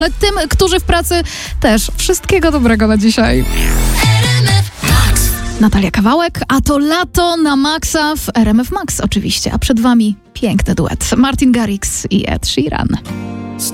Tym, którzy w pracy też. Wszystkiego dobrego na dzisiaj. Natalia Kawałek, a to lato na maksa w RMF Max oczywiście, a przed wami piękny duet. Martin Garrix i Ed Sheeran.